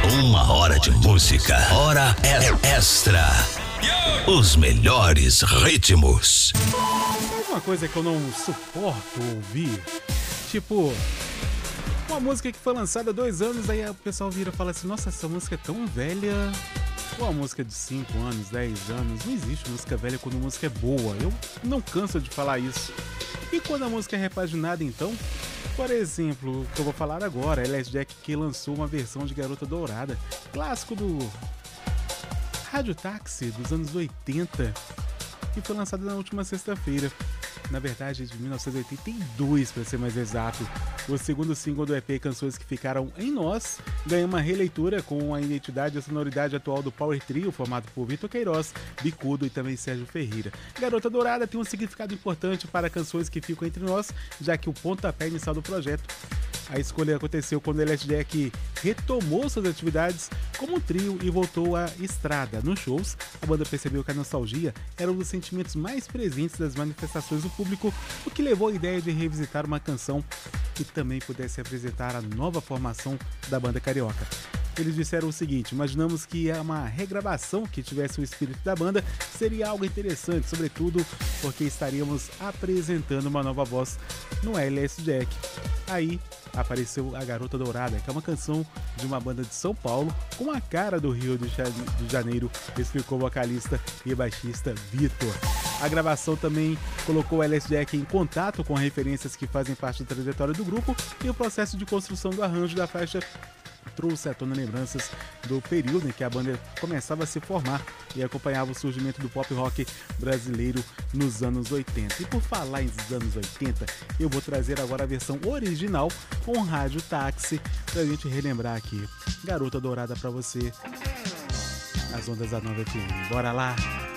Uma hora de música. Hora extra. Os melhores ritmos. Mas uma coisa que eu não suporto ouvir, tipo, uma música que foi lançada há 2 anos, aí o pessoal vira e fala assim, nossa, essa música é tão velha. Ou uma música de 5 anos, 10 anos, não existe música velha quando a música é boa. Eu não canso de falar isso. E quando a música é repaginada, então? Por exemplo, o que eu vou falar agora, LS Jack, que lançou uma versão de Garota Dourada, clássico do Rádio Táxi dos anos 80, que foi lançado na última sexta-feira. Na verdade, de 1982, para ser mais exato. O segundo single do EP Canções que Ficaram em Nós ganha uma releitura com a identidade e a sonoridade atual do Power Trio, formado por Vitor Queiroz, Bicudo e também Sérgio Ferreira. Garota Dourada tem um significado importante para Canções que Ficam Entre Nós, já que o pontapé inicial do projeto. A escolha aconteceu quando LS Jack retomou suas atividades como um trio e voltou à estrada. Nos shows, a banda percebeu que a nostalgia era um dos sentimentos mais presentes das manifestações do público, o que levou à ideia de revisitar uma canção que também pudesse apresentar a nova formação da banda carioca. Eles disseram o seguinte: imaginamos que uma regravação que tivesse o espírito da banda seria algo interessante, sobretudo porque estaríamos apresentando uma nova voz no LS Jack. Aí apareceu a Garota Dourada, que é uma canção de uma banda de São Paulo com a cara do Rio de Janeiro, explicou o vocalista e baixista Vitor. A gravação também colocou o LS Jack em contato com referências que fazem parte da trajetória do grupo e o processo de construção do arranjo da faixa trouxe à tona lembranças do período em que a banda começava a se formar e acompanhava o surgimento do pop rock brasileiro nos anos 80. E por falar em anos 80, eu vou trazer agora a versão original com Rádio Táxi pra gente relembrar aqui. Garota Dourada pra você, nas ondas da Nova FM. Bora lá!